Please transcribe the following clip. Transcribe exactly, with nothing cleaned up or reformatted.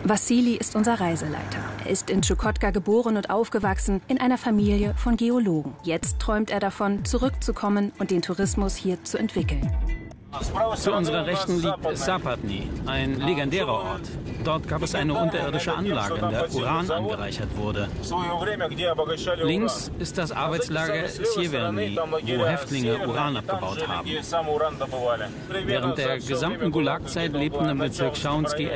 Wassili ist unser Reiseleiter. Er ist in Tschukotka geboren und aufgewachsen, in einer Familie von Geologen. Jetzt träumt er davon, zurückzukommen und den Tourismus hier zu entwickeln. Zu unserer Rechten liegt Sapatny, ein legendärer Ort. Dort gab es eine unterirdische Anlage, in der Uran angereichert wurde. Links ist das Arbeitslager Sjeverny, wo Häftlinge Uran abgebaut haben. Während der gesamten Gulag-Zeit lebten im Bezirk Schaunsky